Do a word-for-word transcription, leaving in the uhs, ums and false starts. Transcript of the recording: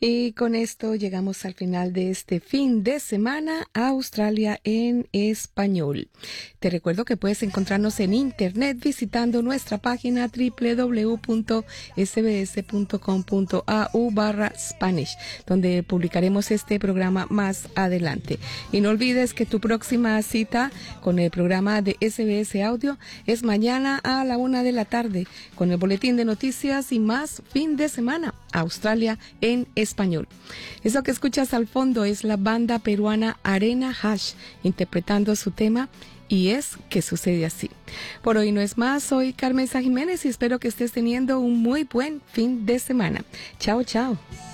Y con esto llegamos al final de este fin de semana, Australia en español. Te recuerdo que puedes encontrarnos en internet visitando nuestra página doble u doble u doble u punto s b s punto com punto a u barra Spanish, donde publicaremos este programa más adelante. Y no olvides que tu próxima cita con el programa de S B S Audio es mañana a la una de la tarde, con el boletín de noticias y más fin de semana, Australia en español. Eso que escuchas al fondo es la banda peruana Arena Hash interpretando su tema Y es que sucede así. Por hoy no es más, soy Carmen Sá Jiménez y espero que estés teniendo un muy buen fin de semana. Chao, chao.